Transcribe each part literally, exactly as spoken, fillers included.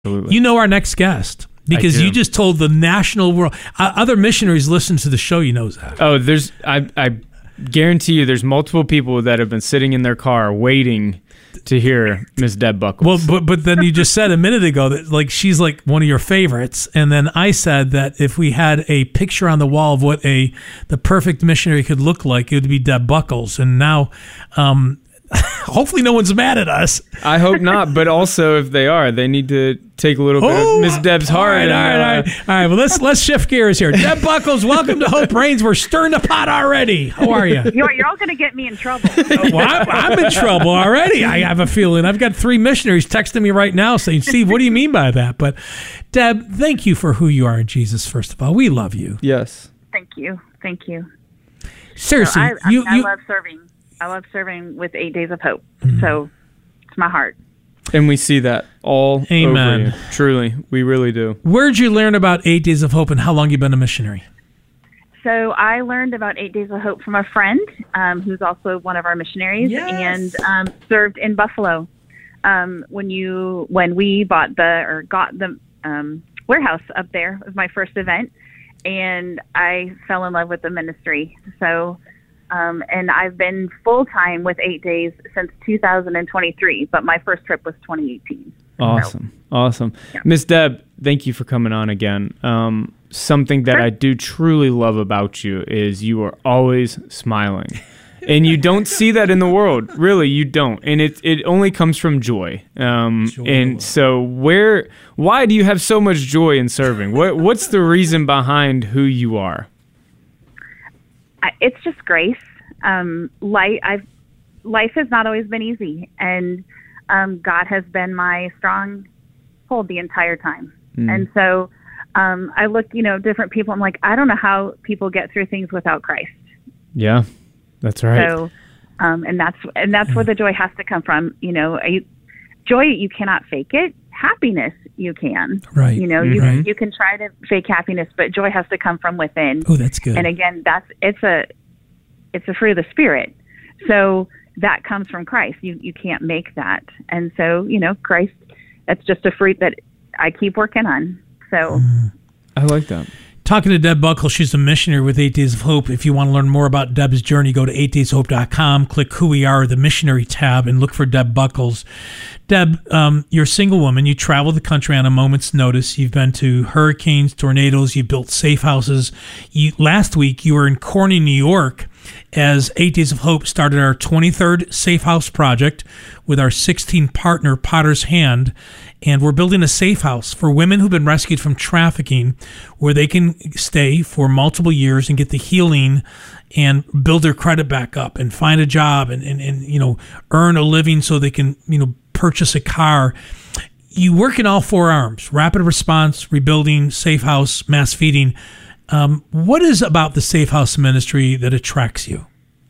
Absolutely. You know our next guest because you just told the national world. Uh, other missionaries listen to the show. You know that. Oh, there's I I guarantee you, there's multiple people that have been sitting in their car waiting to hear Miss Deb Buckles. Well, but but then you just said a minute ago that like she's like one of your favorites, and then I said that if we had a picture on the wall of what a the perfect missionary could look like, it would be Deb Buckles, and now. Um, Hopefully no one's mad at us. I hope not, but also if they are, they need to take a little bit oh, of Miss Deb's heart. All right, and, all right, uh, all right. All right, well, let's, let's shift gears here. Deb Buckles, welcome to Hope Reigns. We're stirring the pot already. How are you? You're, you're all going to get me in trouble. Well, I'm, I'm in trouble already. I have a feeling. I've got three missionaries texting me right now saying, Steve, what do you mean by that? But, Deb, thank you for who you are in Jesus, first of all. We love you. Yes. Thank you. Thank you. Seriously. So I, I, you, I you, love serving. I love serving with Eight Days of Hope. Mm-hmm. So it's my heart. And we see that all Amen. over you. Truly, we really do. Where'd you learn about Eight Days of Hope and how long you been a missionary? So I learned about Eight Days of Hope from a friend um, who's also one of our missionaries Yes. and um, served in Buffalo. Um, when you when we bought the or got the um, warehouse up there, it was my first event, and I fell in love with the ministry. So. Um, and I've been full-time with Eight Days since two thousand twenty-three, but my first trip was twenty eighteen. Awesome. So, awesome. yeah. Miss Deb, thank you for coming on again. Um, something that Sure. I do truly love about you is you are always smiling. And you don't see that in the world. Really, you don't. And it it only comes from joy. Um, Joy. And so where, why do you have so much joy in serving? What What's the reason behind who you are? I, it's just grace. Um, life, I've, life has not always been easy, and um, God has been my strong hold the entire time. Mm. And so um, I look, you know, different people. I'm like, I don't know how people get through things without Christ. Yeah, that's right. So, um, and that's and that's where the joy has to come from. You know, you, joy you cannot fake it. Happiness you can. Right. You know, you Right. you can try to fake happiness, but joy has to come from within. Oh, that's good. And again, that's it's a it's a fruit of the Spirit. So that comes from Christ. You you can't make that. And so, you know, Christ, that's just a fruit that I keep working on. So I like that. Talking to Deb Buckles, she's a missionary with Eight Days of Hope. If you want to learn more about Deb's journey, go to eight days hope dot com, click Who We Are, the missionary tab, and look for Deb Buckles. Deb, um, you're a single woman. You travel the country on a moment's notice. You've been to hurricanes, tornadoes. You built safe houses. You, last week, you were in Corning, New York, as Eight Days of Hope started our twenty-third Safe House project with our sixteen partner Potter's Hand. And we're building a safe house for women who've been rescued from trafficking where they can stay for multiple years and get the healing and build their credit back up and find a job and, and, and you know, earn a living so they can, you know, purchase a car. You work in all four arms: rapid response, rebuilding, safe house, mass feeding. Um, what is about the Safe House ministry that attracts you?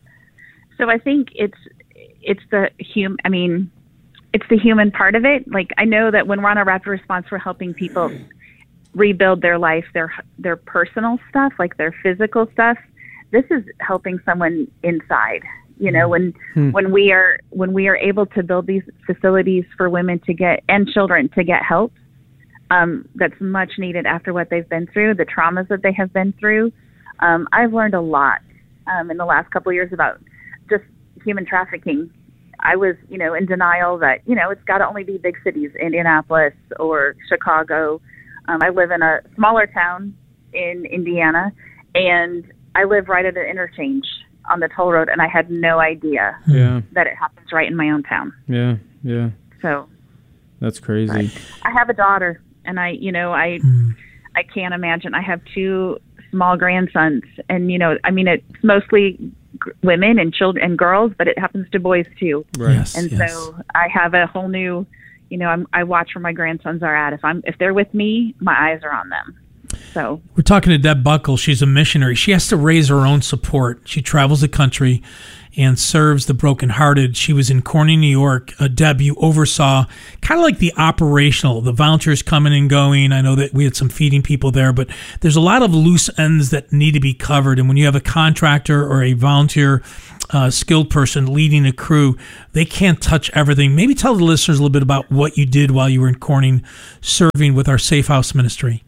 So I think it's it's the hum. I mean, it's the human part of it. Like, I know that when we're on a rapid response, we're helping people rebuild their life, their their personal stuff, like their physical stuff. This is helping someone inside. You know, when Hmm. when we are when we are able to build these facilities for women to get and children to get help, um, that's much needed after what they've been through, the traumas that they have been through. Um, I've learned a lot um, in the last couple of years about just human trafficking. I was, you know, in denial that, you know, it's got to only be big cities, Indianapolis or Chicago. Um, I live in a smaller town in Indiana, and I live right at an interchange on the toll road, and I had no idea Yeah, that it happens right in my own town. yeah, yeah. So That's crazy. I have a daughter, and I, you know, I, Mm. I can't imagine. I have two small grandsons, and, you know, I mean, it's mostly g- women and children and girls, but it happens to boys too. Right. Yes, And yes. so I have a whole new, you know, I'm, I watch where my grandsons are at. If I'm, if they're with me, my eyes are on them. So we're talking to Deb Buckle. She's a missionary. She has to raise her own support. She travels the country and serves the brokenhearted. She was in Corning, New York. Uh, Deb, you oversaw kind of like the operational, the volunteers coming and going. I know that we had some feeding people there, but there's a lot of loose ends that need to be covered. And when you have a contractor or a volunteer uh, skilled person leading a crew, they can't touch everything. Maybe tell the listeners a little bit about what you did while you were in Corning serving with our Safe House ministry.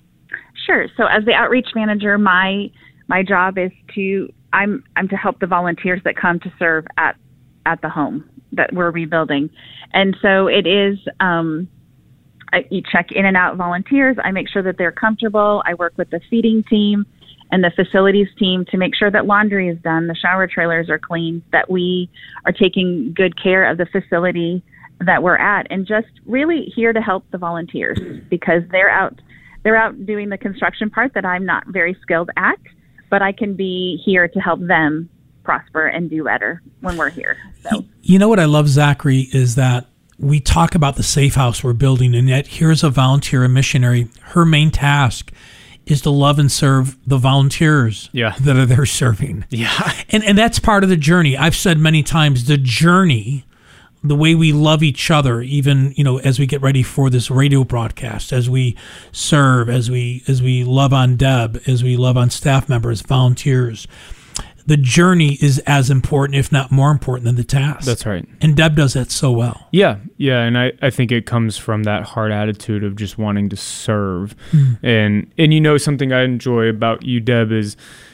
Sure. So as the outreach manager, my my job is to I'm I'm to help the volunteers that come to serve at at the home that we're rebuilding, and so it is. Um, I you check in and out volunteers. I make sure that they're comfortable. I work with the feeding team and the facilities team to make sure that laundry is done, the shower trailers are clean, that we are taking good care of the facility that we're at, and just really here to help the volunteers because they're out they're out doing the construction part that I'm not very skilled at. But I can be here to help them prosper and do better when we're here. So, you know what I love, Zachary, is that we talk about the safe house we're building, and yet here's a volunteer, a missionary. Her main task is to love and serve the volunteers yeah. that are there serving. Yeah, and and that's part of the journey. I've said many times, the journey, the way we love each other, even, you know, as we get ready for this radio broadcast, as we serve, as we as we love on Deb, as we love on staff members, volunteers, the journey is as important, if not more important, than the task. That's right. And Deb does that so well. Yeah, yeah, and I, I think it comes from that heart attitude of just wanting to serve. Mm. And and you know, something I enjoy about you, Deb, is,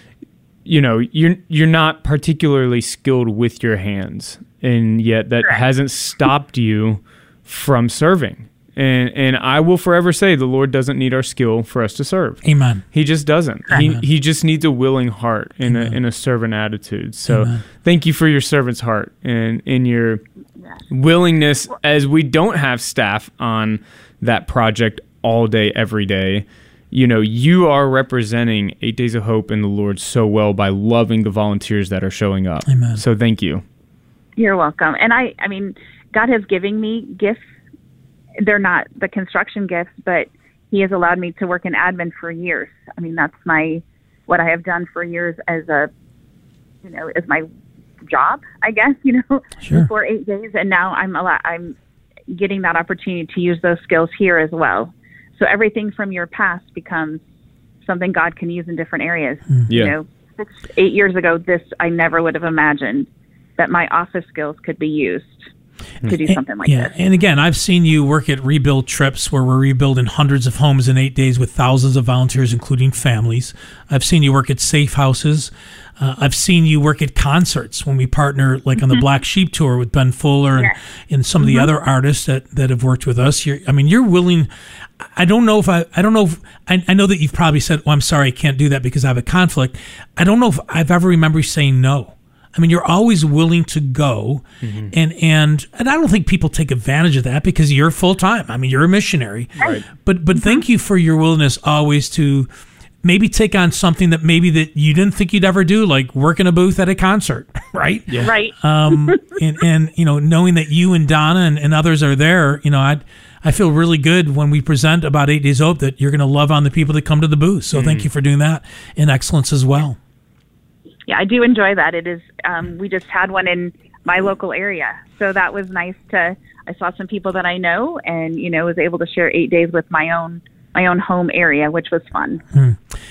you know, you're you're not particularly skilled with your hands. And yet that Correct. Hasn't stopped you from serving. And and I will forever say the Lord doesn't need our skill for us to serve. Amen. He just doesn't. Amen. He he just needs a willing heart and a, and a servant attitude. So Amen. Thank you for your servant's heart and in your willingness, as we don't have staff on that project all day, every day. You know, you are representing Eight Days of Hope in the Lord so well by loving the volunteers that are showing up. Amen. So thank you. You're welcome. And I, I mean, God has given me gifts. They're not the construction gifts, but He has allowed me to work in admin for years. I mean, that's my, what I have done for years as a, you know, as my job, I guess, you know, sure. for eight days. And now I'm a lot, I'm getting that opportunity to use those skills here as well. So everything from your past becomes something God can use in different areas. Mm. Yeah. You know, six, eight years ago, this, I never would have imagined that my office skills could be used to do something like yeah. this. And again, I've seen you work at rebuild trips where we're rebuilding hundreds of homes in eight days with thousands of volunteers, including families. I've seen you work at safe houses. Uh, I've seen you work at concerts when we partner, like on the mm-hmm. Black Sheep Tour with Ben Fuller and, yeah. and some of the mm-hmm. other artists that, that have worked with us. You're, I mean, you're willing. I don't know if I, I don't know if, I, I know that you've probably said, well, I'm sorry, I can't do that because I have a conflict. I don't know if I've ever remembered saying no. I mean, you're always willing to go, mm-hmm. and, and and I don't think people take advantage of that because you're full time. I mean, you're a missionary. Right. But but thank you for your willingness always to maybe take on something that maybe that you didn't think you'd ever do, like work in a booth at a concert, right? Yeah. Right. Um, and and you know, knowing that you and Donna and, and others are there, you know, I I feel really good when we present about Eight Days Hope that you're going to love on the people that come to the booth. So mm. thank you for doing that in excellence as well. Yeah, I do enjoy that. It is, um, we just had one in my local area. So that was nice to, I saw some people that I know and, you know, was able to share eight days with my own, my own home area, which was fun. Hmm.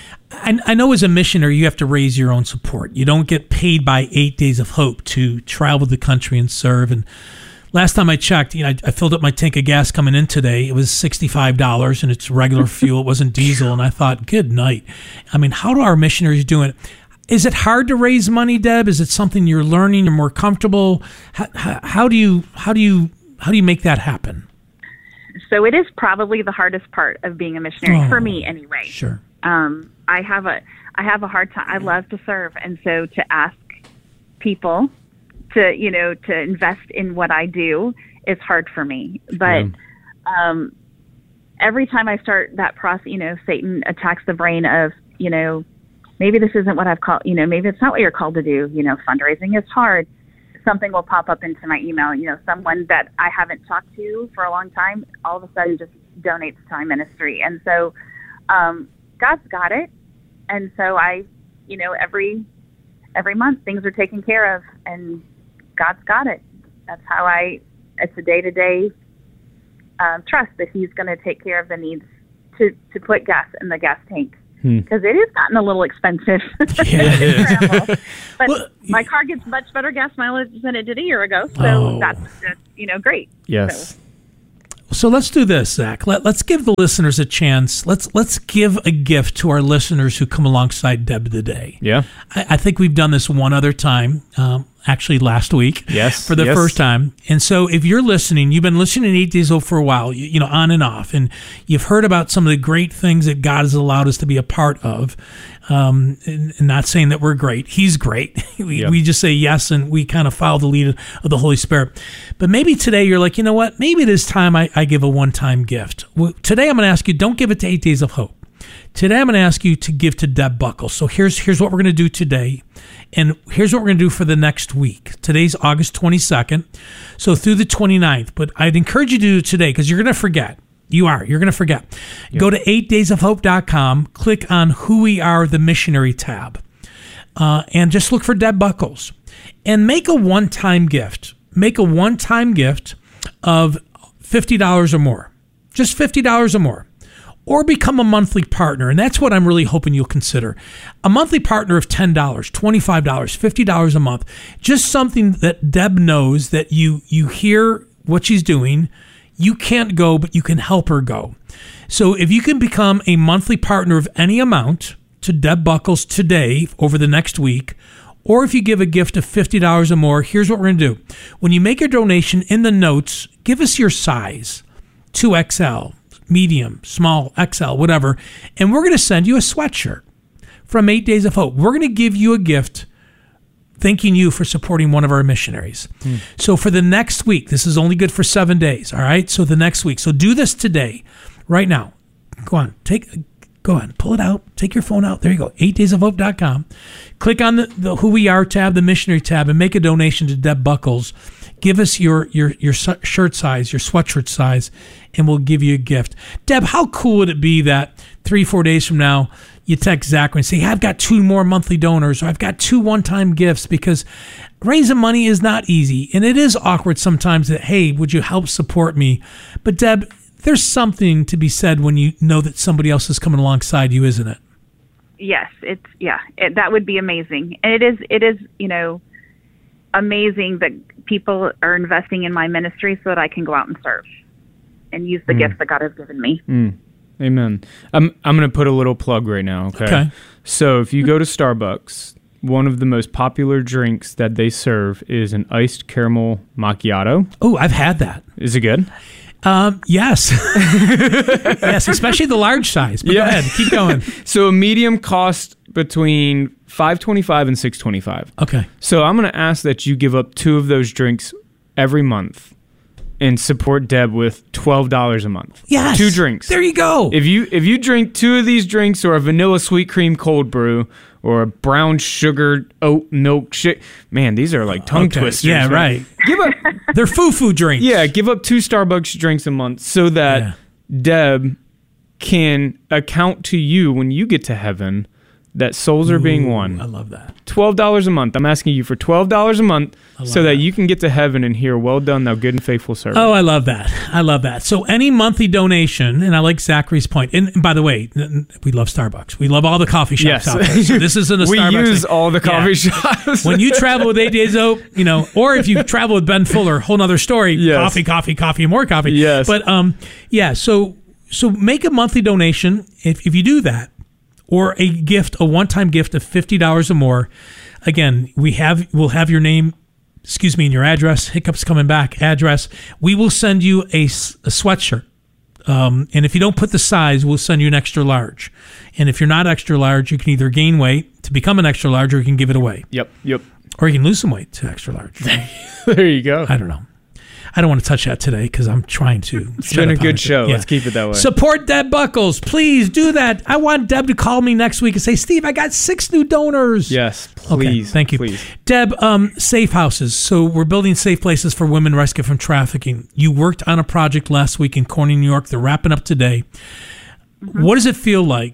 I, I know as a missionary, you have to raise your own support. You don't get paid by Eight Days of Hope to travel the country and serve. And last time I checked, you know, I, I filled up my tank of gas coming in today. It was sixty-five dollars and it's regular fuel. It wasn't diesel. And I thought, good night. I mean, how do our missionaries do it? Is it hard to raise money, Deb? Is it something you're learning? You're more comfortable? How, how, how do you how do you how do you make that happen? So it is probably the hardest part of being a missionary oh, for me, anyway. Sure. Um, I have a I have a hard time. I love to serve, and so to ask people to you know to invest in what I do is hard for me. But yeah. um, every time I start that process, you know, Satan attacks the brain of you know. Maybe this isn't what I've called, you know, maybe it's not what you're called to do. You know, fundraising is hard. Something will pop up into my email, you know, someone that I haven't talked to for a long time, all of a sudden just donates to my ministry. And so um, God's got it. And so I, you know, every every month things are taken care of, and God's got it. That's how I, it's a day-to-day um, trust that he's going to take care of the needs to, to put gas in the gas tank. Because hmm. it has gotten a little expensive. Yeah. Travel. But well, my car gets much better gas mileage than it did a year ago. So oh. that's, that's, you know, great. Yes. So. So let's do this, Zach. Let, let's give the listeners a chance. Let's let's give a gift to our listeners who come alongside Deb today. Yeah. I, I think we've done this one other time, um, actually last week. Yes. For the yes. first time. And so if you're listening, you've been listening to Eight Days Hope for a while, you, you know, on and off, and you've heard about some of the great things that God has allowed us to be a part of. Um, and, and not saying that we're great. He's great. we, yep. we just say yes, and we kind of follow the lead of the Holy Spirit. But maybe today you're like, you know what? Maybe it is time I, I give a one-time gift. Well, today I'm going to ask you, don't give it to Eight Days of Hope. Today I'm going to ask you to give to Deb Buckles. So here's here's what we're going to do today, and here's what we're going to do for the next week. Today's August twenty-second, so through the twenty-ninth. But I'd encourage you to do it today because you're going to forget. You are. You're going to forget. Yep. Go to eight days of hope dot com, click on Who We Are, the Missionary tab, uh, and just look for Deb Buckles. And make a one-time gift. Make a one-time gift of fifty dollars or more. Just fifty dollars or more. Or become a monthly partner. And that's what I'm really hoping you'll consider. A monthly partner of ten dollars, twenty-five dollars, fifty dollars a month. Just something that Deb knows that you you hear what she's doing. You can't go, but you can help her go. So if you can become a monthly partner of any amount to Deb Buckles today over the next week, or if you give a gift of fifty dollars or more, here's what we're going to do. When you make your donation, in the notes, give us your size, two X L, medium, small, X L, whatever, and we're going to send you a sweatshirt from Eight Days of Hope. We're going to give you a gift thanking you for supporting one of our missionaries. Hmm. So for the next week, this is only good for seven days, all right? So the next week. So do this today, right now. Go on, take, go on, pull it out, take your phone out. There you go, eight days of hope dot com. Click on the, the Who We Are tab, the missionary tab, and make a donation to Deb Buckles. Give us your, your, your shirt size, your sweatshirt size, and we'll give you a gift. Deb, how cool would it be that three, four days from now, you text Zachary and say, hey, I've got two more monthly donors, or I've got two one-time gifts, because raising money is not easy. And it is awkward sometimes that, hey, would you help support me? But Deb, there's something to be said when you know that somebody else is coming alongside you, isn't it? Yes, it's, yeah, it, that would be amazing. And it is, it is, you know, amazing that people are investing in my ministry so that I can go out and serve and use the mm. gifts that God has given me. Mm. Amen. I'm I'm going to put a little plug right now, okay? Okay. So if you go to Starbucks, one of the most popular drinks that they serve is an iced caramel macchiato. Oh, I've had that. Is it good? Um, yes. Yes, especially the large size. But yeah. Go ahead, keep going. So a medium costs between five twenty-five and six twenty-five. Okay. So I'm going to ask that you give up two of those drinks every month and support Deb with twelve dollars a month. Yes. Two drinks. There you go. If you if you drink two of these drinks, or a vanilla sweet cream cold brew, or a brown sugar oat milk shake, man, these are like tongue okay. twisters. Yeah, right. right. Give up. They're foo-foo drinks. Yeah, give up two Starbucks drinks a month so that yeah. Deb can account to you when you get to heaven that souls are Ooh, being won. I love that. twelve dollars a month. I'm asking you for twelve dollars a month so that, that you can get to heaven and hear, well done, thou good and faithful servant. Oh, I love that. I love that. So any monthly donation, and I like Zachary's point. And, and by the way, we love Starbucks. We love all the coffee shops yes. out there. So this isn't a we Starbucks. We use thing. all the coffee yeah. shops. When you travel with Eight Days Hope, you know, or if you travel with Ben Fuller, whole nother story, yes. coffee, coffee, coffee, and more coffee. Yes. But um, yeah, so so make a monthly donation. If, if you do that, or a gift, a one-time gift of fifty dollars or more. Again, we have, we'll have your name, excuse me, and your address. Hiccup's coming back, address. We will send you a, a sweatshirt. Um, and if you don't put the size, we'll send you an extra large. And if you're not extra large, you can either gain weight to become an extra large, or you can give it away. Yep, yep. Or you can lose some weight to extra large. There you go. I don't know. I don't want to touch that today because I'm trying to. It's been a good show. Yeah. Let's keep it that way. Support Deb Buckles. Please do that. I want Deb to call me next week and say, Steve, I got six new donors. Yes, please. Okay, thank you. Please. Deb, um, safe houses. So we're building safe places for women rescued from trafficking. You worked on a project last week in Corning, New York. They're wrapping up today. Mm-hmm. What does it feel like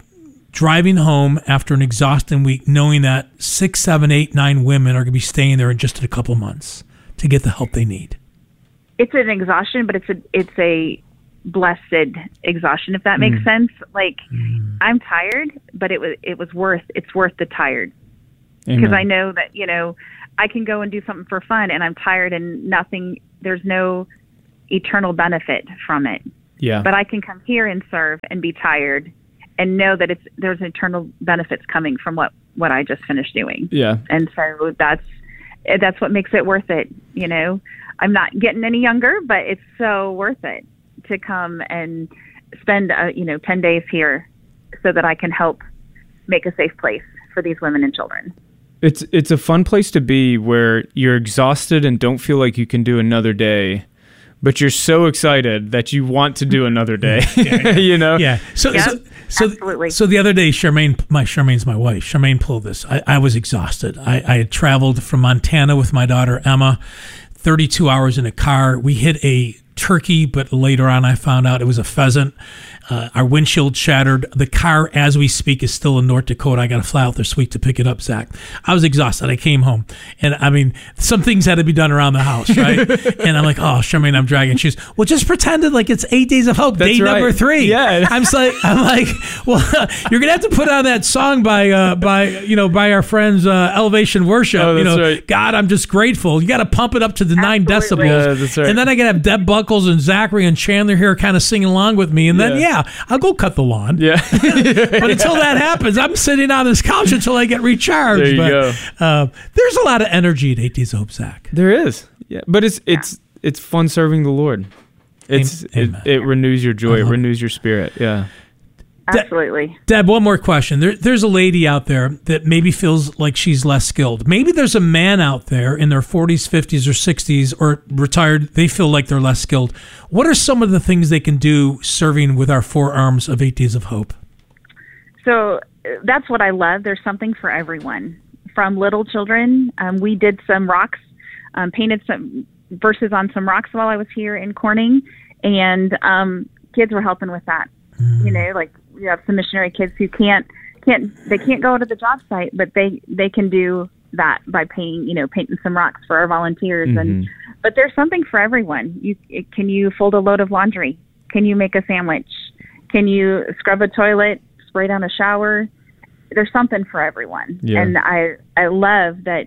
driving home after an exhausting week, knowing that six, seven, eight, nine women are going to be staying there in just a couple months to get the help they need? It's an exhaustion, but it's a it's a blessed exhaustion, if that makes mm. sense. Like mm. I'm tired, but it was it was worth it's worth the tired, because I know that, you know, I can go and do something for fun, and I'm tired, and nothing. There's no eternal benefit from it. Yeah. But I can come here and serve and be tired, and know that it's there's eternal benefits coming from what what I just finished doing. Yeah. And so that's that's what makes it worth it. You know, I'm not getting any younger, but it's so worth it to come and spend, uh, you know, ten days here so that I can help make a safe place for these women and children. It's it's a fun place to be, where you're exhausted and don't feel like you can do another day, but you're so excited that you want to do another day. Yeah, yeah. You know? Yeah. So, yep, so, so, absolutely. So the other day, Charmaine, my Charmaine's my wife. Charmaine pulled this. I, I was exhausted. I, I had traveled from Montana with my daughter Emma, thirty-two hours in a car. We hit a turkey, but later on I found out it was a pheasant. Uh, our windshield shattered. The car, as we speak, is still in North Dakota. I got to fly out there this week to pick it up, Zach. I was exhausted. I came home. And, I mean, some things had to be done around the house, right? And I'm like, oh, Charmaine, I'm dragging shoes. Well, just pretended like it's eight days of hope, That's day right. number three. Yeah. I'm like, I'm like, well, you're going to have to put on that song by, uh, by you know, by our friends, uh, Elevation Worship. Oh, you that's know, right. God, I'm just grateful. You got to pump it up to the nine Absolutely. decibels. Yeah, that's right. And then I got to have Deb Buckles and Zachary and Chandler here kind of singing along with me. And then, Yeah. yeah, I'll go cut the lawn. Yeah. But until that happens, I'm sitting on this couch until I get recharged. There you but, go. Uh, there's a lot of energy at Eight Days of Hope, Zach. There is. Yeah. But it's it's it's fun serving the Lord. It's Amen. it, it renews your joy. It Uh-huh. renews your spirit. Yeah. Absolutely. Deb, one more question. There, there's a lady out there that maybe feels like she's less skilled. Maybe there's a man out there in their forties, fifties, or sixties, or retired. They feel like they're less skilled. What are some of the things they can do serving with our four arms of Eight Days of Hope? So uh, that's what I love. There's something for everyone. From little children, um, we did some rocks, um, painted some verses on some rocks while I was here in Corning, and um, kids were helping with that. Mm. You know, like we have some missionary kids who can't can't they can't go to the job site, but they they can do that by painting, you know, painting some rocks for our volunteers. Mm-hmm. And but there's something for everyone. You can you fold a load of laundry? Can you make a sandwich? Can you scrub a toilet? Spray down a shower? There's something for everyone. Yeah. And I I love that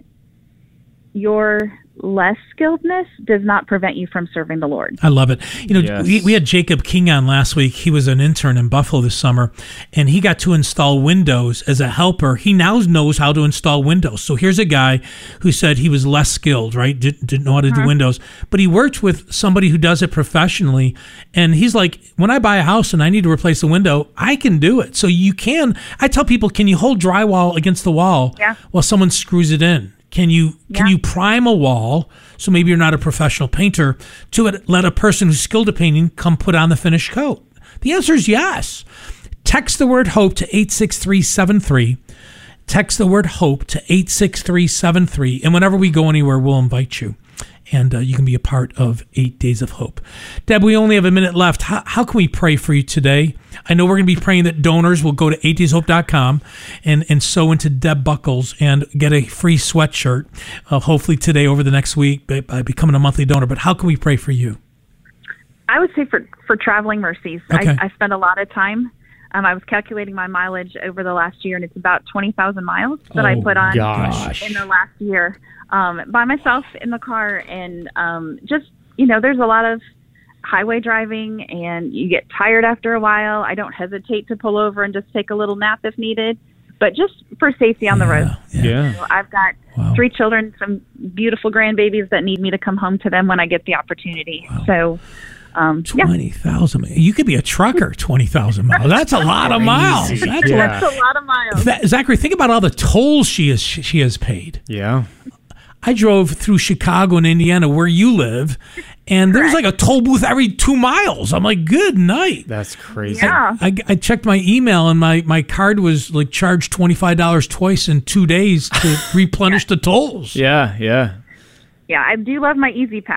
your less skilledness does not prevent you from serving the Lord. I love it. You know, Yes. we, we had Jacob King on last week. He was an intern in Buffalo this summer, and he got to install windows as a helper. He now knows how to install windows. So here's a guy who said he was less skilled, right? Didn't, didn't know how to Uh-huh. do windows, but he worked with somebody who does it professionally. And he's like, when I buy a house and I need to replace a window, I can do it. So you can, I tell people, can you hold drywall against the wall Yeah. while someone screws it in? Can you can Yeah. you prime a wall, so maybe you're not a professional painter, to it, let a person who's skilled at painting come put on the finished coat? The answer is yes. Text the word HOPE to eight six three seven three. Text the word HOPE to eight six three seven three. And whenever we go anywhere, we'll invite you. And uh, you can be a part of Eight Days of Hope. Deb, we only have a minute left. How, how can we pray for you today? I know we're going to be praying that donors will go to eight days hope dot com and, and sew into Deb Buckles and get a free sweatshirt, uh, hopefully today over the next week by, by becoming a monthly donor. But how can we pray for you? I would say for, for traveling mercies. Okay. I, I spend a lot of time. Um, I was calculating my mileage over the last year, and it's about twenty thousand miles that I Oh, put on gosh. in the last year um, by myself in the car. And um, just, you know, there's a lot of highway driving, and you get tired after a while. I don't hesitate to pull over and just take a little nap if needed, but just for safety on the road. Yeah. Yeah. So I've got Wow. three children, some beautiful grandbabies that need me to come home to them when I get the opportunity. So, um, yeah. twenty thousand. You could be a trucker, twenty thousand miles. That's a lot of miles. Crazy. That's Yeah. a lot. That's a lot of miles. That, Zachary, think about all the tolls she has she has paid. Yeah. I drove through Chicago and Indiana, where you live, and there's like a toll booth every two miles. I'm like, good night. That's crazy. Yeah. I, I checked my email, and my, my card was like charged twenty-five dollars twice in two days to replenish the tolls. Yeah. Yeah. Yeah, I do love my Easy Pass.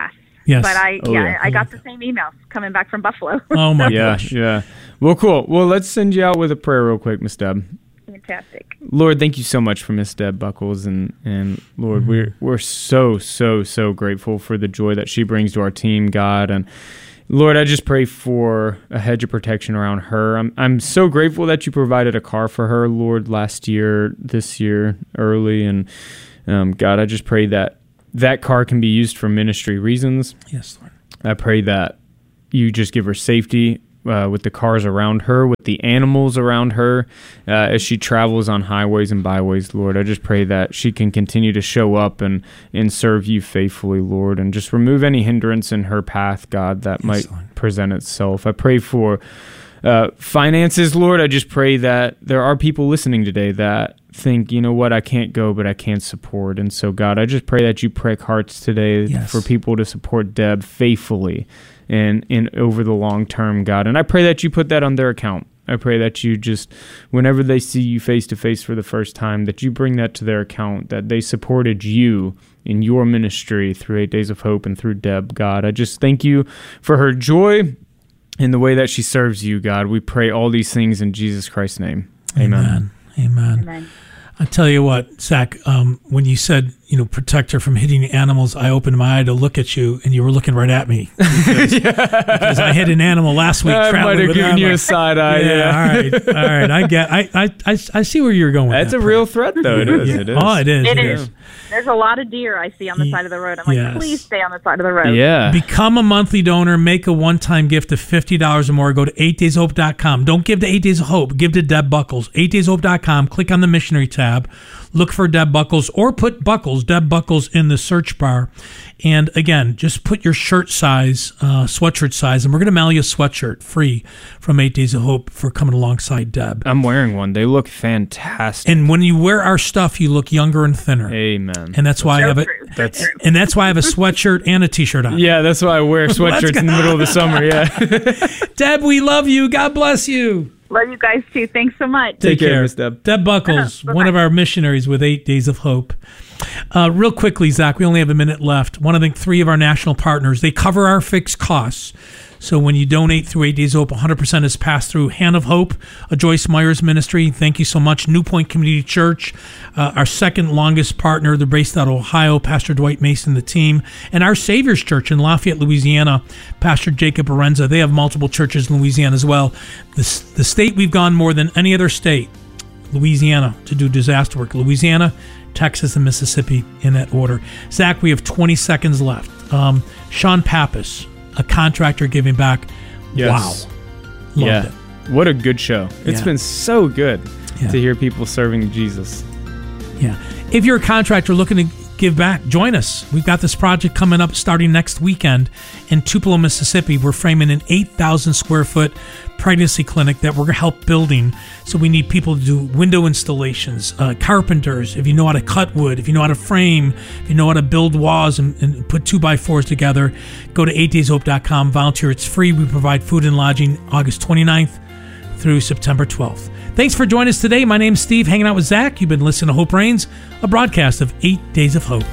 Yes. But I, Oh, yeah, yeah. I got the same emails coming back from Buffalo. Oh, my Yeah, gosh. yeah. Well, cool. Well, let's send you out with a prayer real quick, Miss Deb. Fantastic. Lord, thank you so much for Miss Deb Buckles, and and Lord, Mm-hmm. we're we're so so so grateful for the joy that she brings to our team, God, and Lord, I just pray for a hedge of protection around her. I'm I'm so grateful that you provided a car for her, Lord, last year, this year, early, and um, God, I just pray that that car can be used for ministry reasons. Yes, Lord. I pray that you just give her safety uh, with the cars around her, with the animals around her, uh, as she travels on highways and byways, Lord. I just pray that she can continue to show up and, and serve you faithfully, Lord, and just remove any hindrance in her path, God, that Yes, might Lord. present itself. I pray for uh, finances, Lord. I just pray that there are people listening today that think, you know what, I can't go, but I can support. And so, God, I just pray that you prick hearts today Yes. for people to support Deb faithfully and, and over the long term, God. And I pray that you put that on their account. I pray that you just, whenever they see you face to face for the first time, that you bring that to their account, that they supported you in your ministry through Eight Days of Hope and through Deb, God. I just thank you for her joy in the way that she serves you, God. We pray all these things in Jesus Christ's name. Amen. Amen. Amen. Amen. I tell you what, Zach, um, when you said, you know, protect her from hitting animals, I opened my eye to look at you, and you were looking right at me. Because, because I hit an animal last week. I traveling might have with given them. you a side eye. Yeah, Yeah, all right. All right. I get I, I, I, I see where you're going with That's that a part. real threat, though. It is. Yeah. It is. Oh, it is. It It is. is. There's a lot of deer I see on the side of the road. I'm like, Yes. please stay on the side of the road. Yeah. Become a monthly donor. Make a one-time gift of fifty dollars or more. Go to eight days hope dot com. Don't give to eight days of hope. Give to Deb Buckles. eight days hope dot com. Click on the missionary tab. Look for Deb Buckles or put Buckles, Deb Buckles, in the search bar. And again, just put your shirt size, uh, sweatshirt size, and we're going to mail you a sweatshirt free from Eight Days of Hope for coming alongside Deb. I'm wearing one. They look fantastic. And when you wear our stuff, you look younger and thinner. Amen. And that's why I So have a, true. So That's- true. and that's why I have a sweatshirt and a t-shirt on. Yeah, that's why I wear sweatshirts in the middle of the summer. Yeah. Deb, we love you. God bless you. Love you guys too. Thanks so much. Take care, Miss Deb. Deb Buckles, Bye-bye. one of our missionaries with Eight Days of Hope. Uh, real quickly, Zach, we only have a minute left. One of the three of our national partners, they cover our fixed costs. So when you donate through Eight Days of Hope, one hundred percent is passed through Hand of Hope, a Joyce Myers ministry. Thank you so much. New Point Community Church, uh, our second longest partner. They're based out of Ohio, Pastor Dwight Mason, the team. And our Savior's Church in Lafayette, Louisiana, Pastor Jacob Arenza. They have multiple churches in Louisiana as well. The, the state we've gone more than any other state, Louisiana, to do disaster work. Louisiana, Texas, and Mississippi in that order. Zach, we have twenty seconds left. Um, Sean Pappas, a contractor giving back. Yes. Wow. Loved yeah. it. What a good show. It's Yeah. been so good Yeah. to hear people serving Jesus. Yeah. If you're a contractor looking to give back, join us. We've got this project coming up starting next weekend in Tupelo, Mississippi. We're framing an eight thousand square foot pregnancy clinic that we're going to help building. So we need people to do window installations, uh, carpenters, if you know how to cut wood, if you know how to frame, if you know how to build walls and, and put two by fours together, go to eight days hope dot com, volunteer. It's free. We provide food and lodging August twenty-ninth through September twelfth. Thanks for joining us today. My name's Steve, hanging out with Zach. You've been listening to Hope Reigns, a broadcast of Eight Days of Hope.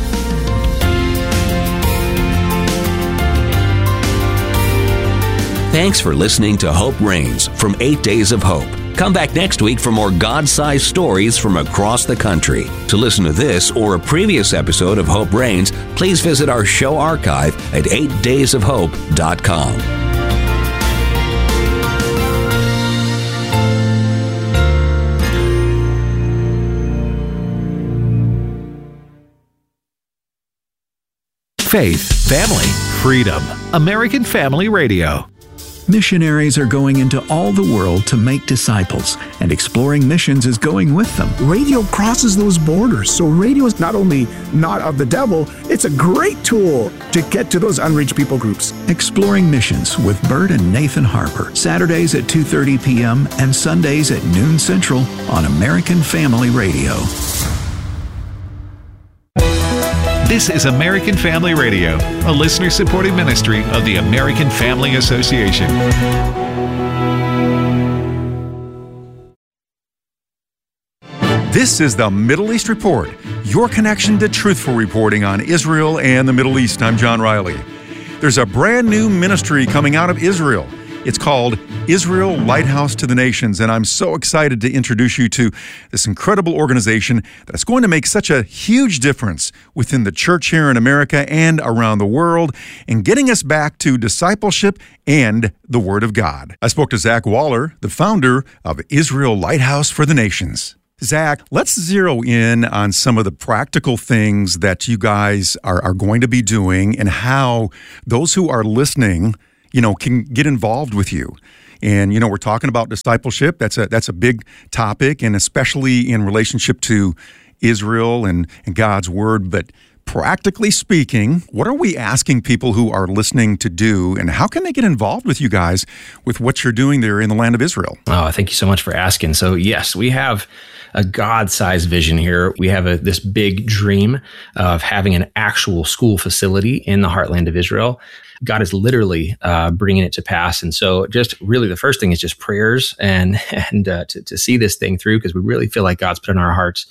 Thanks for listening to Hope Reigns from Eight Days of Hope. Come back next week for more God-sized stories from across the country. To listen to this or a previous episode of Hope Reigns, please visit our show archive at eight days of hope dot com. Faith, family, freedom. American Family Radio. Missionaries are going into all the world to make disciples, and Exploring Missions is going with them. Radio crosses those borders. So radio is not only not of the devil, it's a great tool to get to those unreached people groups. Exploring Missions with Bert and Nathan Harper, Saturdays at two thirty p.m. and Sundays at noon Central on American Family Radio. This is American Family Radio, a listener-supported ministry of the American Family Association. This is the Middle East Report, your connection to truthful reporting on Israel and the Middle East. I'm John Riley. there's a brand new ministry coming out of Israel. It's called Israel Lighthouse to the Nations, and I'm so excited to introduce you to this incredible organization that's going to make such a huge difference within the church here in America and around the world in getting us back to discipleship and the Word of God. I spoke to Zach Waller, the founder of Israel Lighthouse for the Nations. Zach, let's zero in on some of the practical things that you guys are, are going to be doing and how those who are listening, you know, can get involved with you. And, you know, we're talking about discipleship. That's a that's a big topic, and especially in relationship to Israel and, and God's Word. But practically speaking, what are we asking people who are listening to do, and how can they get involved with you guys with what you're doing there in the land of Israel? Oh, thank you so much for asking. So, yes, we have a God-sized vision here. We have a, this big dream of having an actual school facility in the heartland of Israel. God is literally uh, bringing it to pass. And so just really the first thing is just prayers and and uh, to, to see this thing through, because we really feel like God's put in our hearts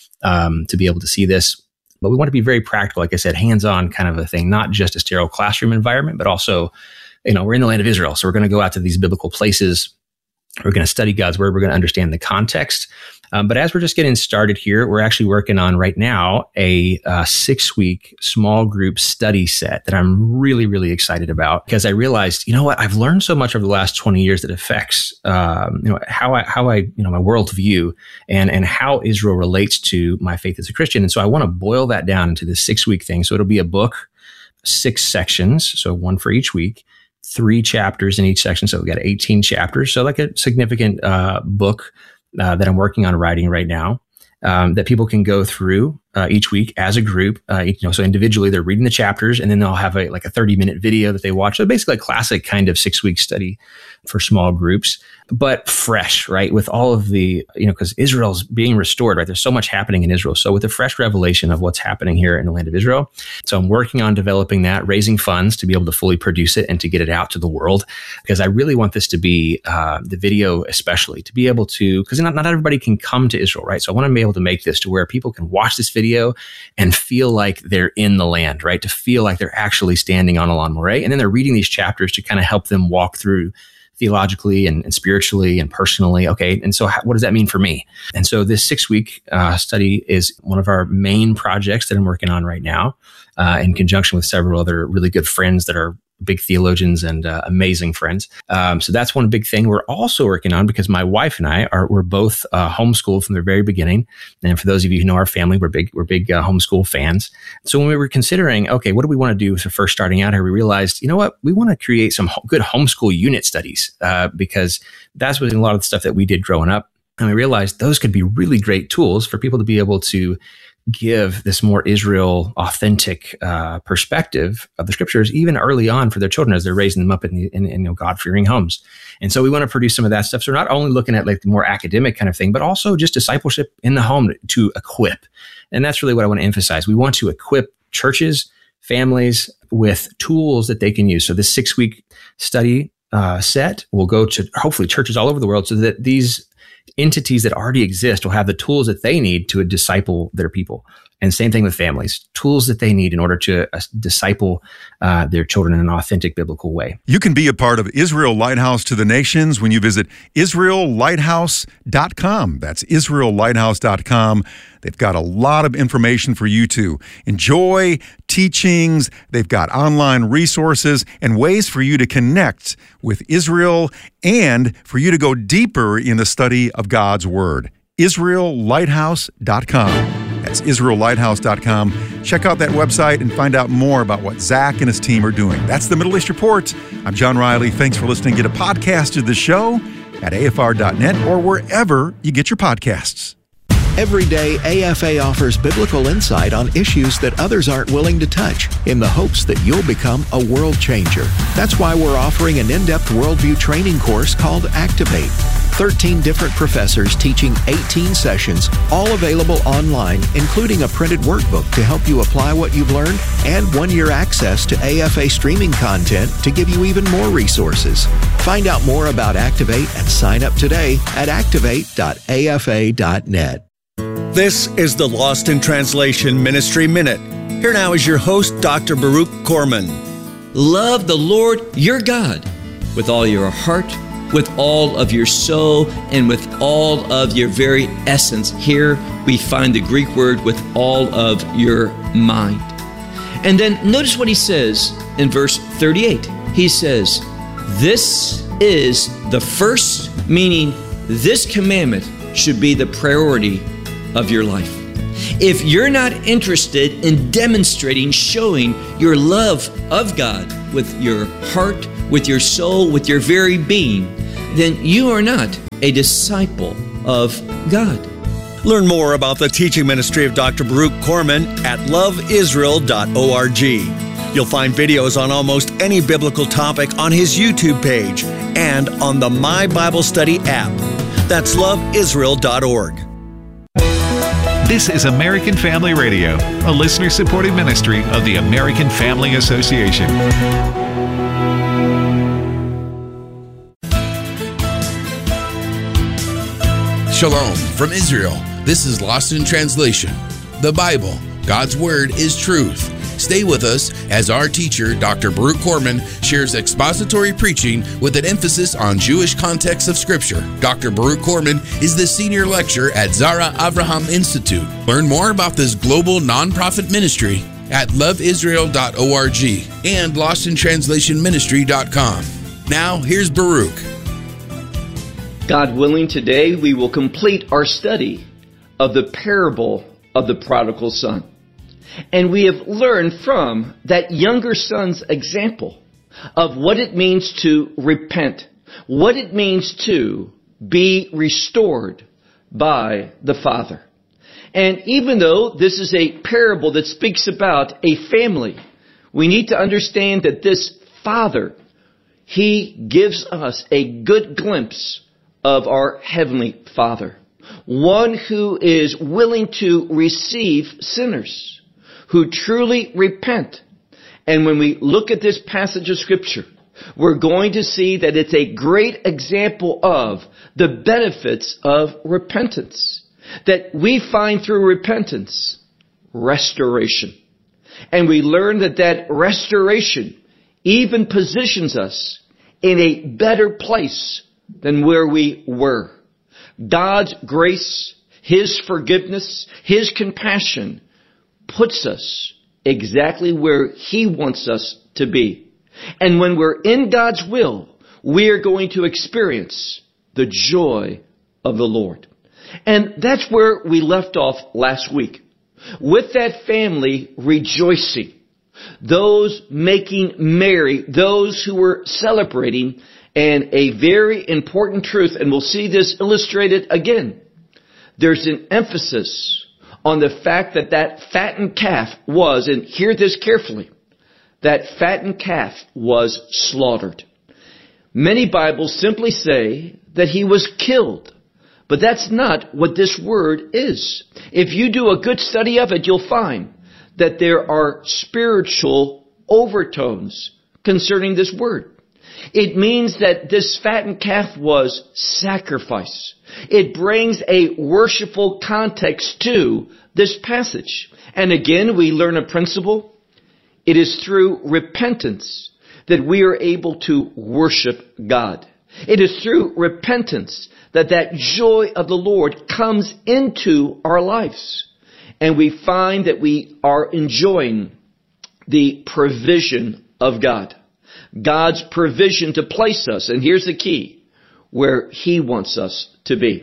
um, to be able to see this. But we want to be very practical, like I said, hands-on kind of a thing, not just a sterile classroom environment, but also, you know, we're in the land of Israel. So we're going to go out to these biblical places. We're going to study God's Word. We're going to understand the context. Um, but as we're just getting started here, we're actually working on right now a uh, six-week small group study set that I'm really, really excited about, because I realized, you know what, I've learned so much over the last twenty years that affects, um, you know, how I, how I, you know, my worldview and and how Israel relates to my faith as a Christian. And so I want to boil that down into this six-week thing. So it'll be a book, six sections, so one for each week, three chapters in each section. So we got eighteen chapters. So like a significant uh, book Uh, that I'm working on writing right now, um, that people can go through uh, each week as a group. Uh, you know, so individually they're reading the chapters, and then they'll have a like a thirty minute video that they watch. So basically a classic kind of six week study for small groups, but fresh, right? With all of the, you know, because Israel's being restored, right? There's so much happening in Israel. So with the fresh revelation of what's happening here in the land of Israel. So I'm working on developing that, raising funds to be able to fully produce it and to get it out to the world, because I really want this to be uh, the video, especially to be able to, because not, not everybody can come to Israel, right? So I want to be able to make this to where people can watch this video and feel like they're in the land, right? To feel like they're actually standing on Elan Moreh. And then they're reading these chapters to kind of help them walk through theologically and, and spiritually and personally. Okay. And so how, what does that mean for me? And so this six week uh, study is one of our main projects that I'm working on right now uh, in conjunction with several other really good friends that are big theologians and uh, amazing friends. Um, so that's one big thing we're also working on, because my wife and I are, we're both uh, homeschooled from the very beginning. And for those of you who know our family, we're big, we're big uh, homeschool fans. So when we were considering, okay, what do we want to do for first starting out here? We realized, you know what, we want to create some ho- good homeschool unit studies uh, because that's what a lot of the stuff that we did growing up. And we realized those could be really great tools for people to be able to give this more Israel authentic uh, perspective of the scriptures, even early on for their children as they're raising them up in, the, in, in you know, God-fearing homes. And so we want to produce some of that stuff. So we're not only looking at like the more academic kind of thing, but also just discipleship in the home to equip. And that's really what I want to emphasize. We want to equip churches, families with tools that they can use. So this six-week study uh, set will go to hopefully churches all over the world so that these entities that already exist will have the tools that they need to disciple their people. And same thing with families, tools that they need in order to uh, disciple uh, their children in an authentic biblical way. You can be a part of Israel Lighthouse to the Nations when you visit Israel Lighthouse dot com. That's Israel Lighthouse dot com. They've got a lot of information for you to enjoy, teachings. They've got online resources and ways for you to connect with Israel and for you to go deeper in the study of God's Word. Israel Lighthouse dot com. That's Israel Lighthouse dot com. Check out that website and find out more about what Zach and his team are doing. That's the Middle East Report. I'm John Riley. Thanks for listening. Get a podcast of the show at A F R dot net or wherever you get your podcasts. Every day, A F A offers biblical insight on issues that others aren't willing to touch in the hopes that you'll become a world changer. That's why we're offering an in-depth worldview training course called Activate. thirteen different professors teaching eighteen sessions, all available online, including a printed workbook to help you apply what you've learned and one-year access to A F A streaming content to give you even more resources. Find out more about Activate and sign up today at activate dot A F A dot net. This is the Lost in Translation Ministry Minute. Here now is your host, Doctor Baruch Korman. Love the Lord your God with all your heart, with all of your soul, and with all of your very essence. Here we find the Greek word with all of your mind. And then notice what he says in verse thirty-eight. He says, this is the first, meaning this commandment should be the priority of your life. If you're not interested in demonstrating, showing your love of God with your heart, with your soul, with your very being, then you are not a disciple of God. Learn more about the teaching ministry of Doctor Baruch Corman at love israel dot org. You'll find videos on almost any biblical topic on his YouTube page and on the My Bible Study app. That's love israel dot org. This is American Family Radio, a listener-supported ministry of the American Family Association. Shalom from Israel. This is Lost in Translation. The Bible, God's Word, is truth. Stay with us as our teacher, Doctor Baruch Corman, shares expository preaching with an emphasis on Jewish context of Scripture. Doctor Baruch Corman is the senior lecturer at Zara Avraham Institute. Learn more about this global nonprofit ministry at love israel dot org and lost in translation ministry dot com. Now, here's Baruch. God willing, today we will complete our study of the parable of the prodigal son. And we have learned from that younger son's example of what it means to repent, what it means to be restored by the Father. And even though this is a parable that speaks about a family, we need to understand that this Father, he gives us a good glimpse of our Heavenly Father, one who is willing to receive sinners who truly repent. And when we look at this passage of Scripture, we're going to see that it's a great example of the benefits of repentance, that we find through repentance restoration. And we learn that that restoration even positions us in a better place than where we were. God's grace, His forgiveness, His compassion puts us exactly where He wants us to be. And when we're in God's will, we are going to experience the joy of the Lord. And that's where we left off last week, with that family rejoicing, those making merry, those who were celebrating, and a very important truth, and we'll see this illustrated again. There's an emphasis on the fact that that fattened calf was, and hear this carefully, that fattened calf was slaughtered. Many Bibles simply say that he was killed, but that's not what this word is. If you do a good study of it, you'll find that there are spiritual overtones concerning this word. It means that this fattened calf was sacrifice. It brings a worshipful context to this passage. And again, we learn a principle. It is through repentance that we are able to worship God. It is through repentance that that joy of the Lord comes into our lives. And we find that we are enjoying the provision of God. God's provision to place us, and here's the key, where He wants us to be.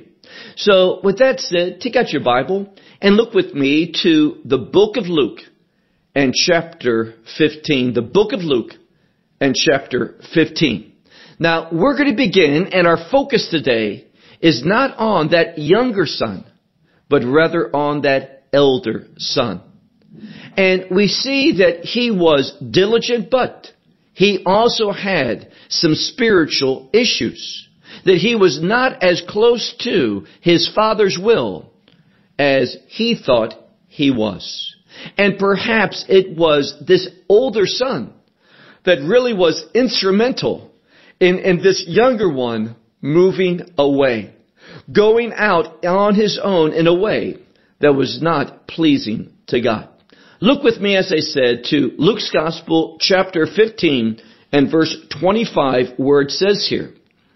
So with that said, take out your Bible and look with me to the book of Luke and chapter fifteen. The book of Luke and chapter fifteen. Now, we're going to begin, and our focus today is not on that younger son, but rather on that elder son. And we see that he was diligent, but he also had some spiritual issues, that he was not as close to his father's will as he thought he was. And perhaps it was this older son that really was instrumental in, in this younger one moving away, going out on his own in a way that was not pleasing to God. Look with me, as I said, to Luke's Gospel, chapter fifteen and verse twenty-five, where it says here,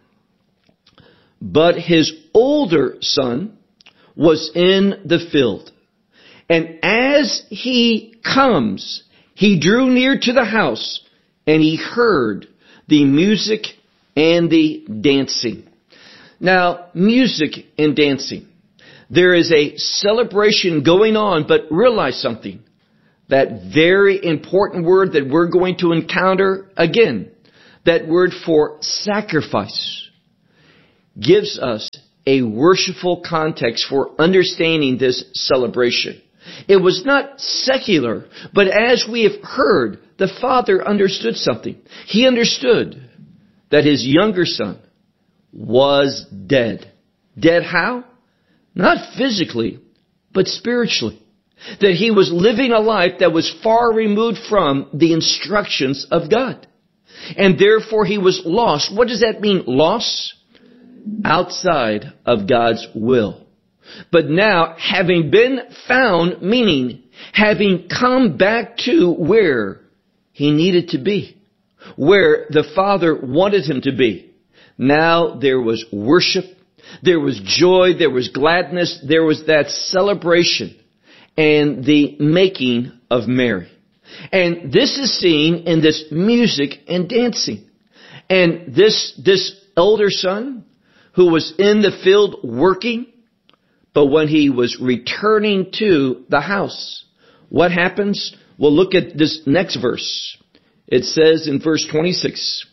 "But his older son was in the field, and as he comes, he drew near to the house, and he heard the music and the dancing." Now, music and dancing. There is a celebration going on, but realize something. That very important word that we're going to encounter again, that word for sacrifice, gives us a worshipful context for understanding this celebration. It was not secular, but as we have heard, the father understood something. He understood that his younger son was dead. Dead how? Not physically, but spiritually. That he was living a life that was far removed from the instructions of God. And therefore he was lost. What does that mean, lost? Outside of God's will. But now, having been found, meaning having come back to where he needed to be, where the Father wanted him to be, now there was worship, there was joy, there was gladness, there was that celebration and the making of merry. And this is seen in this music and dancing. And this, this elder son who was in the field working, but when he was returning to the house, what happens? Well, look at this next verse. It says in verse twenty-six,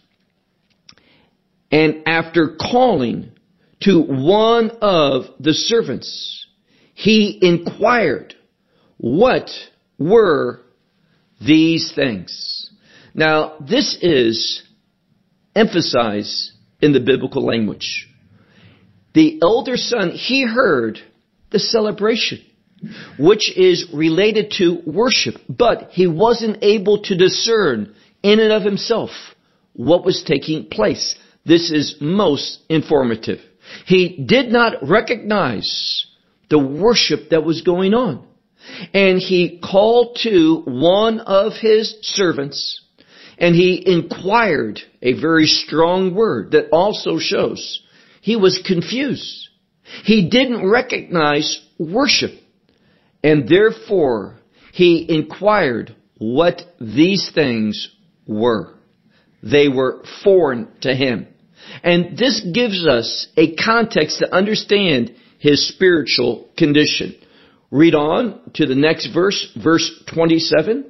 "And after calling to one of the servants, he inquired, what were these things?" Now, this is emphasized in the biblical language. The elder son, he heard the celebration, which is related to worship, but he wasn't able to discern in and of himself what was taking place. This is most informative. He did not recognize the worship that was going on. And he called to one of his servants, and he inquired, a very strong word that also shows he was confused. He didn't recognize worship, and therefore he inquired what these things were. They were foreign to him. And this gives us a context to understand his spiritual condition. Read on to the next verse, verse twenty-seven.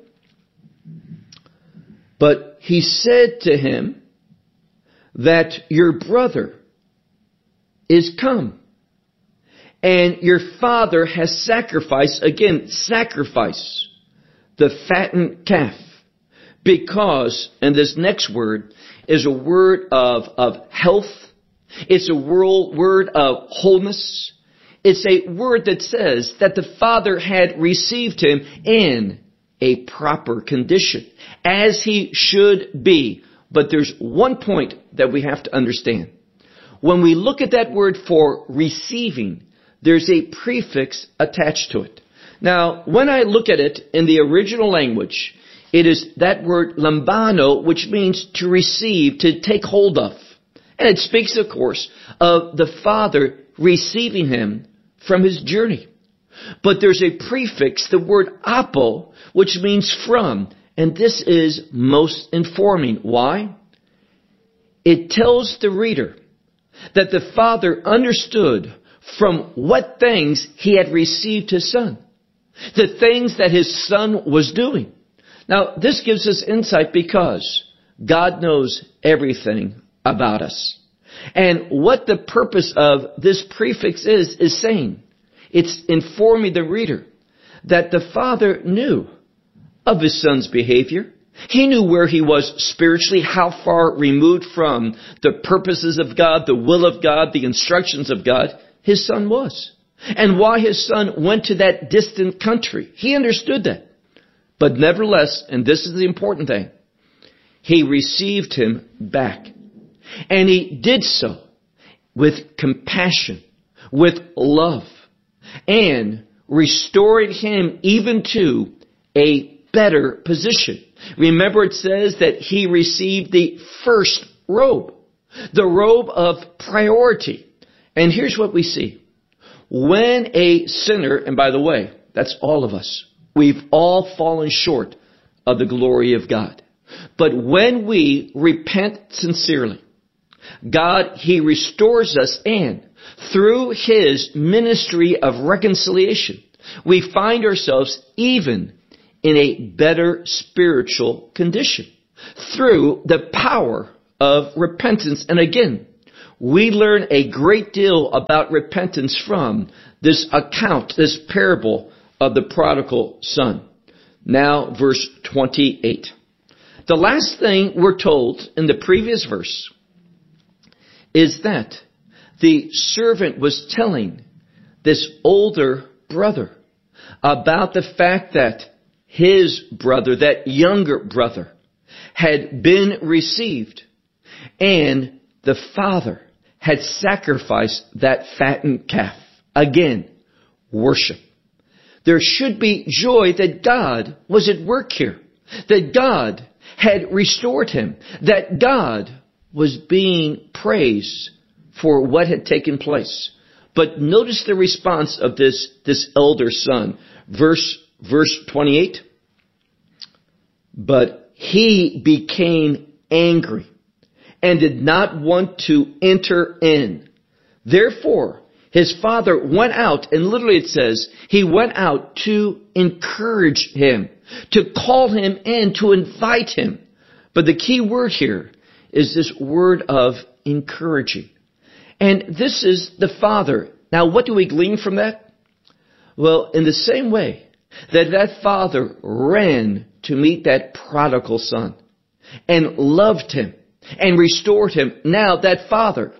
"But he said to him that your brother is come, and your father has sacrificed," again, sacrifice, "the fattened calf, because," and this next word is a word of, of health. It's a word, word of wholeness. It's a word that says that the father had received him in a proper condition, as he should be. But there's one point that we have to understand. When we look at that word for receiving, there's a prefix attached to it. Now, when I look at it in the original language, it is that word lambano, which means to receive, to take hold of. And it speaks, of course, of the father receiving him from his journey. But there's a prefix, the word apo, which means from. And this is most informing. Why? It tells the reader that the father understood from what things he had received his son. The things that his son was doing. Now, this gives us insight because God knows everything about us. And what the purpose of this prefix is, is saying, it's informing the reader that the father knew of his son's behavior. He knew where he was spiritually, how far removed from the purposes of God, the will of God, the instructions of God his son was. And why his son went to that distant country. He understood that. But nevertheless, and this is the important thing, he received him back. And he did so with compassion, with love, and restored him even to a better position. Remember, it says that he received the first robe, the robe of priority. And here's what we see. When a sinner, and by the way, that's all of us, we've all fallen short of the glory of God. But when we repent sincerely, God, He restores us, and through His ministry of reconciliation, we find ourselves even in a better spiritual condition through the power of repentance. And again, we learn a great deal about repentance from this account, this parable of the prodigal son. Now, verse twenty-eight. The last thing we're told in the previous verse is that the servant was telling this older brother about the fact that his brother, that younger brother, had been received, and the father had sacrificed that fattened calf. Again, worship. There should be joy that God was at work here, that God had restored him, that God was being praised for what had taken place. But notice the response of this, this elder son. Verse, verse twenty-eight. But he became angry and did not want to enter in. Therefore, his father went out, and literally it says, he went out to encourage him, to call him in, to invite him. But the key word here is this word of encouraging. And this is the father. Now, what do we glean from that? Well, in the same way that that father ran to meet that prodigal son and loved him and restored him, now that father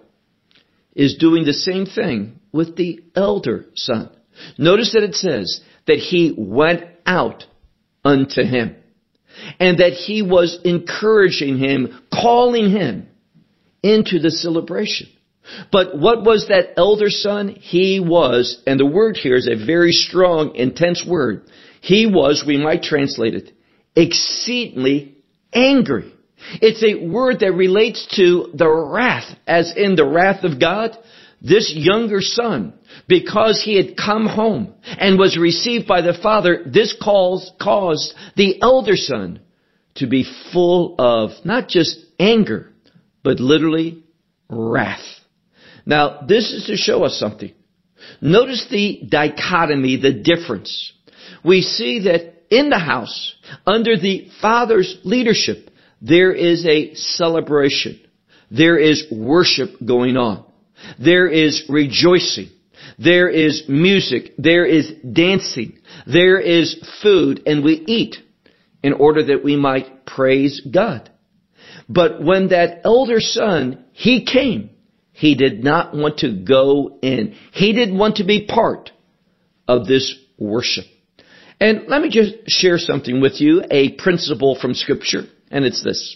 is doing the same thing with the elder son. Notice that it says that he went out unto him, and that he was encouraging him, calling him into the celebration. But what was that elder son? He was, and the word here is a very strong, intense word. He was, we might translate it, exceedingly angry. It's a word that relates to the wrath, as in the wrath of God. This younger son, because he had come home and was received by the father, this calls, caused the elder son to be full of not just anger, but literally wrath. Now, this is to show us something. Notice the dichotomy, the difference. We see that in the house, under the father's leadership, there is a celebration. There is worship going on. There is rejoicing. There is music. There is dancing. There is food, and we eat in order that we might praise God. But when that elder son, he came, he did not want to go in. He didn't want to be part of this worship. And let me just share something with you, a principle from Scripture, and it's this.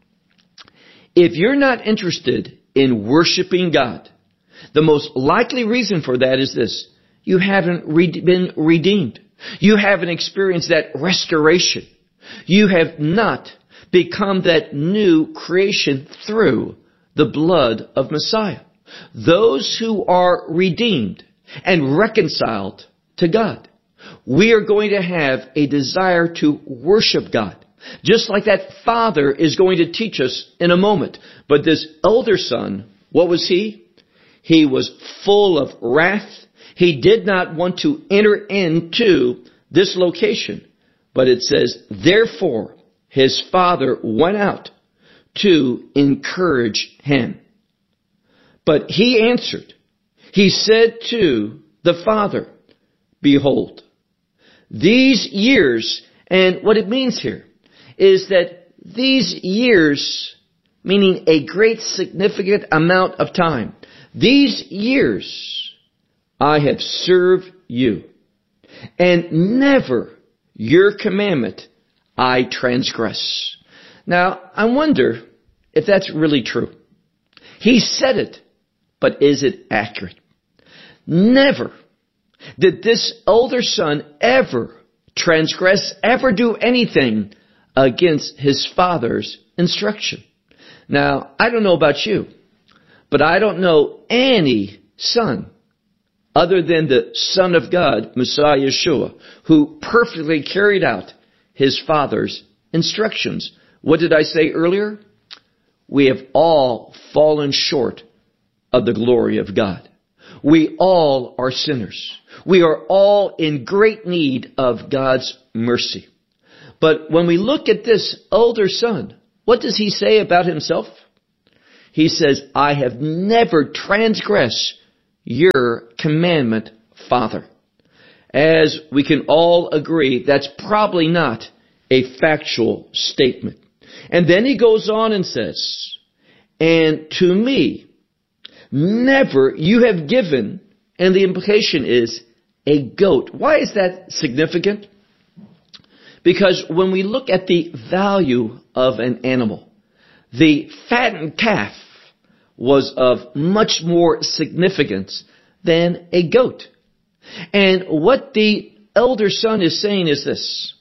If you're not interested in worshiping God, the most likely reason for that is this. You haven't re- been redeemed. You haven't experienced that restoration. You have not become that new creation through the blood of Messiah. Those who are redeemed and reconciled to God, we are going to have a desire to worship God. Just like that father is going to teach us in a moment. But this elder son, what was he? He was full of wrath. He did not want to enter into this location. But it says, therefore, his father went out to encourage him. But he answered. He said to the father, behold, these years, and what it means here is that these years, meaning a great significant amount of time, these years I have served you, and never your commandment I transgress. Now, I wonder if that's really true. He said it, but is it accurate? Never did this older son ever transgress, ever do anything against his father's instruction. Now, I don't know about you, but I don't know any son other than the Son of God, Messiah Yeshua, who perfectly carried out his father's instructions. What did I say earlier? We have all fallen short of the glory of God. We all are sinners. We are all in great need of God's mercy. But when we look at this elder son, what does he say about himself? He says, I have never transgressed your commandment, Father. As we can all agree, that's probably not a factual statement. And then he goes on and says, and to me, never you have given, and the implication is, a goat. Why is that significant? Because when we look at the value of an animal, the fattened calf was of much more significance than a goat. And what the elder son is saying is this: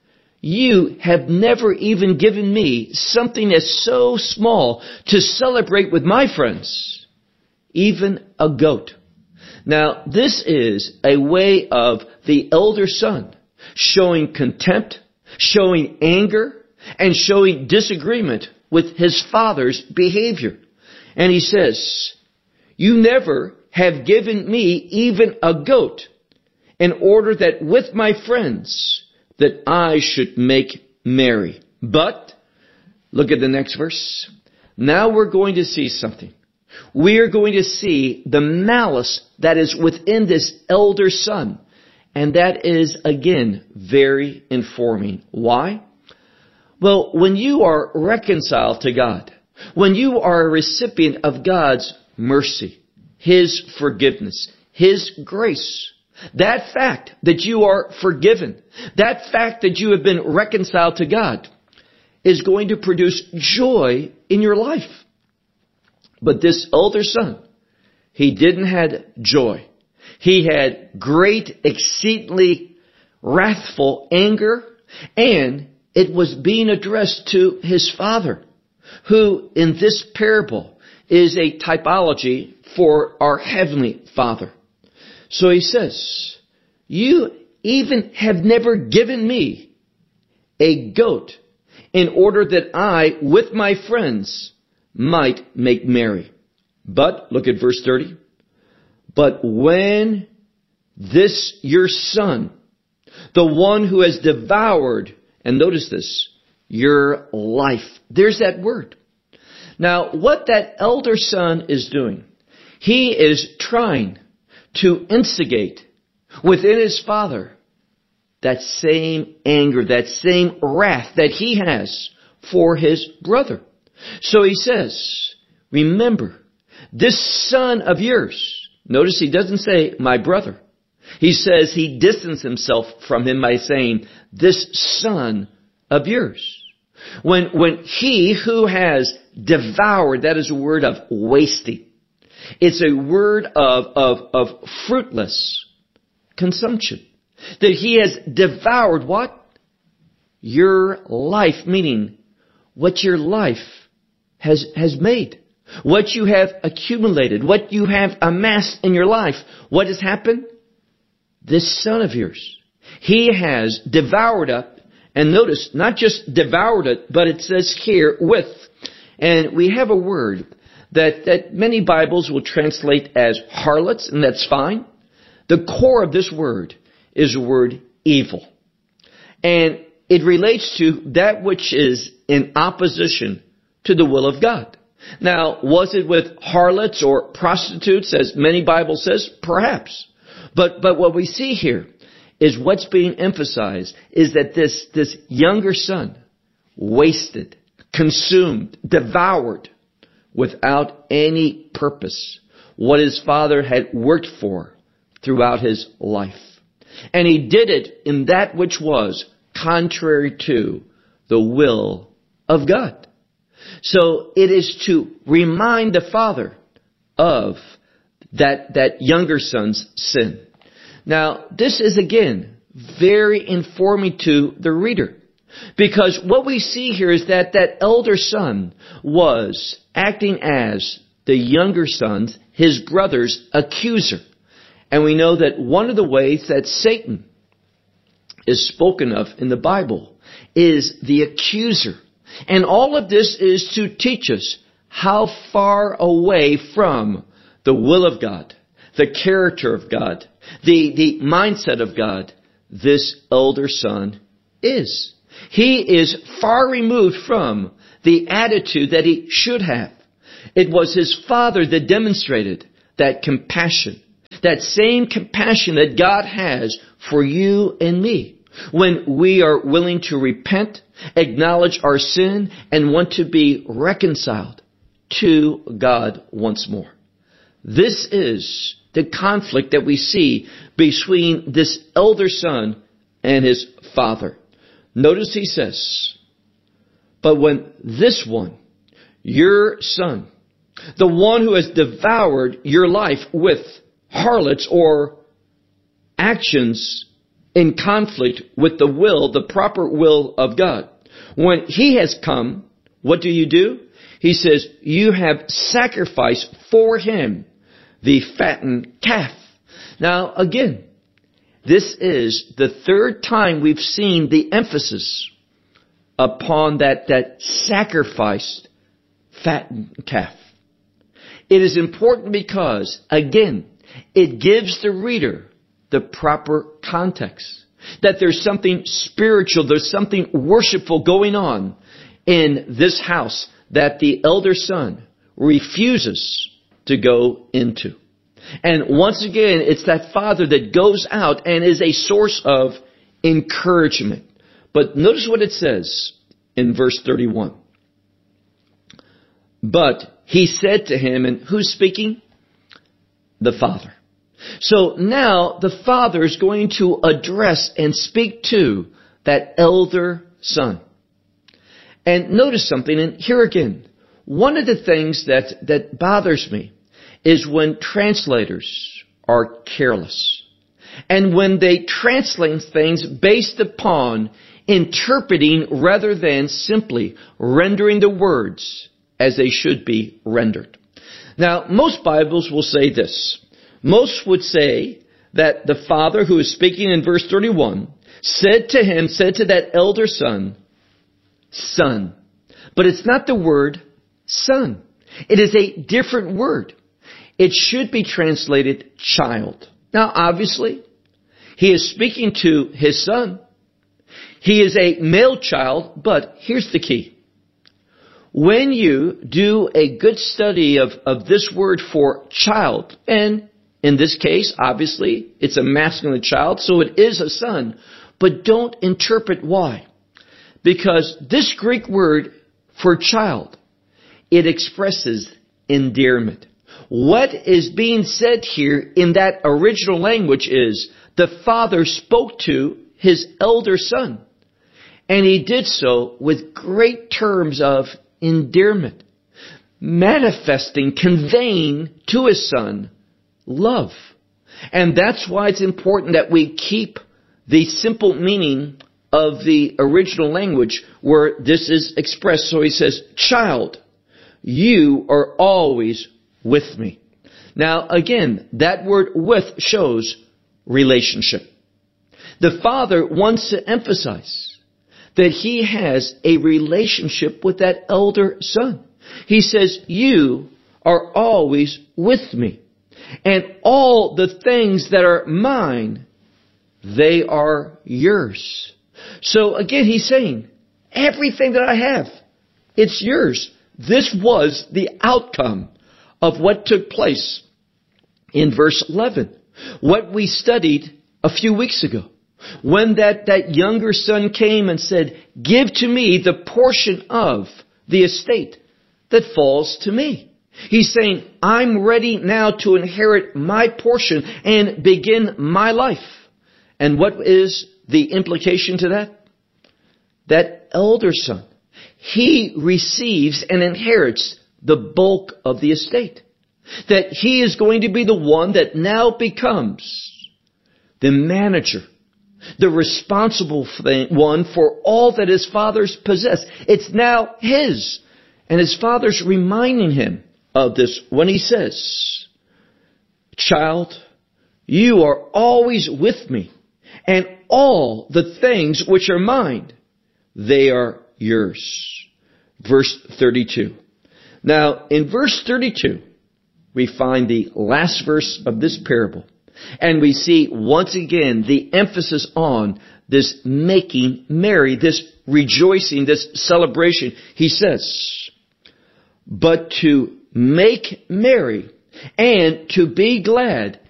you have never even given me something that's so small to celebrate with my friends, even a goat. Now, this is a way of the elder son showing contempt, showing anger, and showing disagreement with his father's behavior. And he says, you never have given me even a goat in order that with my friends that I should make merry. But, look at the next verse. Now we're going to see something. We are going to see the malice that is within this elder son. And that is, again, very informing. Why? Well, when you are reconciled to God, when you are a recipient of God's mercy, His forgiveness, His grace, that fact that you are forgiven, that fact that you have been reconciled to God is going to produce joy in your life. But this elder son, he didn't have joy. He had great, exceedingly wrathful anger, and it was being addressed to his father, who in this parable is a typology for our heavenly Father. So he says, you even have never given me a goat in order that I, with my friends, might make merry. But, look at verse thirty. But when this your son, the one who has devoured, and notice this, your life. There's that word. Now, what that elder son is doing, he is trying to instigate within his father that same anger, that same wrath that he has for his brother. So he says, remember, this son of yours, notice he doesn't say my brother. He says he distanced himself from him by saying, this son of yours. When, when he who has devoured, that is a word of wasting. It's a word of, of, of fruitless consumption. That he has devoured what? Your life, meaning what your life has, has made. What you have accumulated, what you have amassed in your life. What has happened? This son of yours, he has devoured up. And notice, not just devoured it, but it says here, with. And we have a word that, that many Bibles will translate as harlots, and that's fine. The core of this word is the word evil. And it relates to that which is in opposition to the will of God. Now, was it with harlots or prostitutes, as many Bibles says? Perhaps. But, but what we see here is what's being emphasized is that this, this younger son wasted, consumed, devoured without any purpose what his father had worked for throughout his life. And he did it in that which was contrary to the will of God. So it is to remind the father of that, that younger son's sin. Now, this is again very informing to the reader. Because what we see here is that that elder son was acting as the younger son's, his brother's accuser. And we know that one of the ways that Satan is spoken of in the Bible is the accuser. And all of this is to teach us how far away from the will of God, the character of God, the, the mindset of God, this elder son is. He is far removed from the attitude that he should have. It was his father that demonstrated that compassion, that same compassion that God has for you and me. When we are willing to repent, acknowledge our sin, and want to be reconciled to God once more. This is the conflict that we see between this elder son and his father. Notice he says, but when this one, your son, the one who has devoured your life with harlots or actions in conflict with the will, the proper will of God, when he has come, what do you do? He says, you have sacrificed for him the fattened calf. Now, again, this is the third time we've seen the emphasis upon that, that sacrificed fattened calf. It is important because, again, it gives the reader the proper context. That there's something spiritual, there's something worshipful going on in this house that the elder son refuses to go into. And once again, it's that father that goes out and is a source of encouragement. But notice what it says in verse thirty-one. But he said to him, and who's speaking? The father. So now the father is going to address and speak to that elder son. And notice something, and here again, one of the things that, that bothers me is when translators are careless. And when they translate things based upon interpreting rather than simply rendering the words as they should be rendered. Now, most Bibles will say this. Most would say that the father who is speaking in verse thirty-one said to him, said to that elder son, son. But it's not the word son. It is a different word. It should be translated child. Now, obviously, he is speaking to his son. He is a male child, but here's the key. When you do a good study of, of this word for child, and in this case, obviously, it's a masculine child, so it is a son, but don't interpret why. Because this Greek word for child, it expresses endearment. What is being said here in that original language is the father spoke to his elder son. And he did so with great terms of endearment, manifesting, conveying to his son love. And that's why it's important that we keep the simple meaning of the original language where this is expressed. So he says, child, you are always with me. Now, again, that word with shows relationship. The father wants to emphasize that he has a relationship with that elder son. He says, you are always with me. And all the things that are mine, they are yours. So again, he's saying, everything that I have, it's yours. This was the outcome of what took place in verse eleven. What we studied a few weeks ago. When that, that younger son came and said, give to me the portion of the estate that falls to me. He's saying, I'm ready now to inherit my portion and begin my life. And what is the implication to that? That elder son, he receives and inherits the bulk of the estate. That he is going to be the one that now becomes the manager the responsible one for all that his fathers possess. It's now his. And his father's reminding him of this when he says, child, you are always with me, and all the things which are mine, they are yours. Verse thirty-two. Now, in verse thirty-two, we find the last verse of this parable. And we see once again the emphasis on this making merry, this rejoicing, this celebration. He says, but to make merry and to be glad